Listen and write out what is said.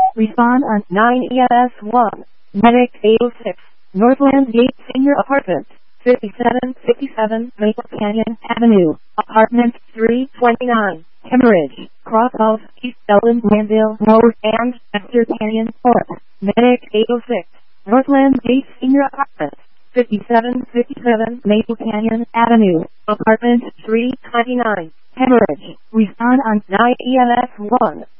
Respond on 9ES1. Medic 806. Northland Gate Senior Apartment. 5757 Maple Canyon Avenue. Apartment 329. Hemorrhage. Cross of East Ellen Manville Road and Esther Canyon Court. Medic 806. Northland Gate Senior Apartment. 5757 Maple Canyon Avenue. Apartment 329. Hemorrhage. Respond on 9ES1.